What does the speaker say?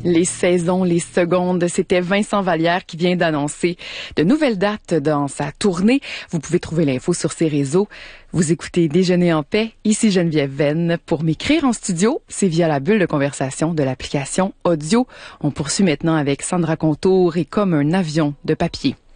Les saisons, les secondes, c'était Vincent Vallière qui vient d'annoncer de nouvelles dates dans sa tournée. Vous pouvez trouver l'info sur ses réseaux. Vous écoutez Déjeuner en paix. Ici Geneviève Venn. Pour m'écrire en studio, c'est via la bulle de conversation de l'application audio. On poursuit maintenant avec Sandra Contour et Comme un avion de papier.